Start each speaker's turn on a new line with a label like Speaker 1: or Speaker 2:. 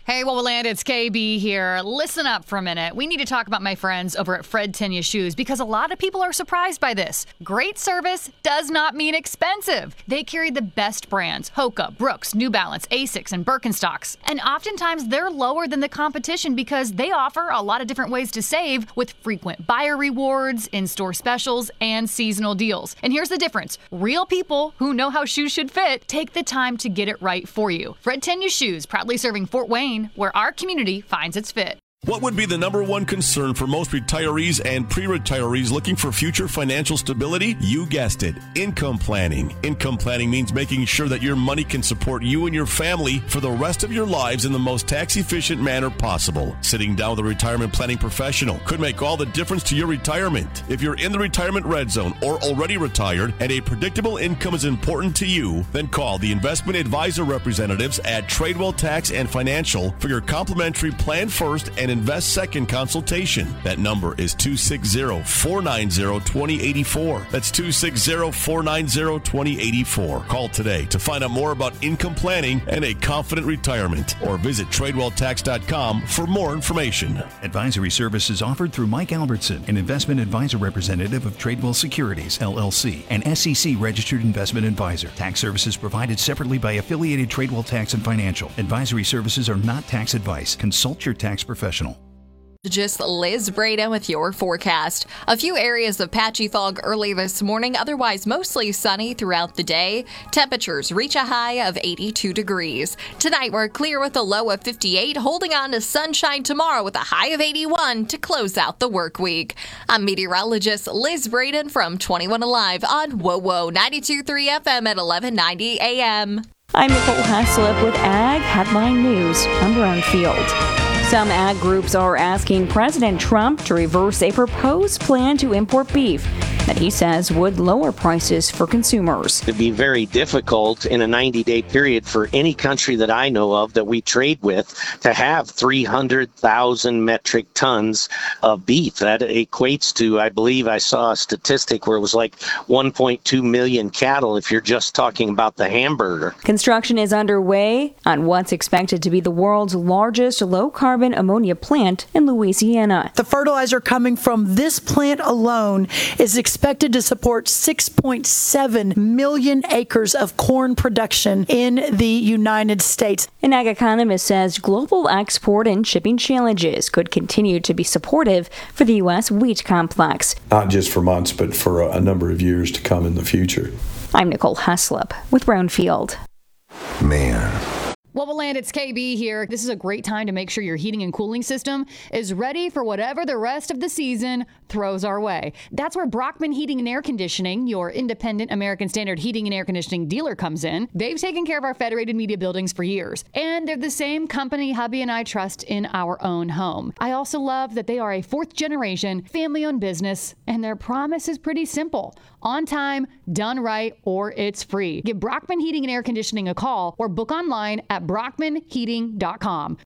Speaker 1: Hey, Wowoland, it's KB here. Listen up for a minute. We need to talk about my friends over at Fred Tenya Shoes because a lot of people are surprised by this. Great service does not mean expensive. They carry the best brands, Hoka, Brooks, New Balance, Asics, and Birkenstocks. And oftentimes they're lower than the competition because they offer a lot of different ways to save with frequent buyer rewards, in-store specials, and seasonal deals. And here's the difference. Real people who know how shoes should fit take the time to get it right for you. Fred Tenya Shoes, proudly serving Fort Wayne, where our community finds its fit.
Speaker 2: What would be the number one concern for most retirees and pre-retirees looking for future financial stability? You guessed it, income planning. Income planning means making sure that your money can support you and your family for the rest of your lives in the most tax-efficient manner possible. Sitting down with a retirement planning professional could make all the difference to your retirement. If you're in the retirement red zone or already retired and a predictable income is important to you, then call the investment advisor representatives at Tradewell Tax and Financial for your complimentary Plan First and Invest Second consultation. That number is 260-490-2084. That's 260-490-2084. Call today to find out more about income planning and a confident retirement, or visit TradewellTax.com for more information.
Speaker 3: Advisory services offered through Mike Albertson, an investment advisor representative of Tradewell Securities, LLC, an SEC registered investment advisor. Tax services provided separately by affiliated Tradewell Tax and Financial. Advisory services are not tax advice. Consult your tax professional.
Speaker 4: Just Liz Breda with your forecast. A few areas of patchy fog early this morning, otherwise mostly sunny throughout the day. Temperatures reach a high of 82 degrees. Tonight we're clear with a low of 58, holding on to sunshine tomorrow with a high of 81 to close out the work week. I'm meteorologist Liz Braden from 21 Alive on WOWO 92.3 FM at 1190 AM.
Speaker 5: I'm Nicole Haslip with Ag Headline News. I'm Brownfield. Some ag groups are asking President Trump to reverse a proposed plan to import beef that he says would lower prices for consumers.
Speaker 6: It'd be very difficult in a 90-day period for any country that I know of that we trade with to have 300,000 metric tons of beef. That equates to, I believe I saw a statistic where it was like 1.2 million cattle if you're just talking about the hamburger.
Speaker 5: Construction is underway on what's expected to be the world's largest low-carbon ammonia plant in Louisiana.
Speaker 7: The fertilizer coming from this plant alone is expected to support 6.7 million acres of corn production in the United States.
Speaker 5: An ag economist says global export and shipping challenges could continue to be supportive for the U.S. wheat complex.
Speaker 8: Not just for months, but for a number of years to come in the future.
Speaker 5: I'm Nicole Haslip with Brownfield.
Speaker 9: Man.
Speaker 1: Wowoland, it's KB here. This is a great time to make sure your heating and cooling system is ready for whatever the rest of the season throws our way. That's where Brockman Heating and Air Conditioning, your independent American Standard heating and air conditioning dealer, comes in. They've taken care of our Federated Media buildings for years, and they're the same company hubby and I trust in our own home. I also love that they are a fourth-generation, family-owned business, and their promise is pretty simple. On time, done right, or it's free. Give Brockman Heating and Air Conditioning a call or book online at brockmanheating.com.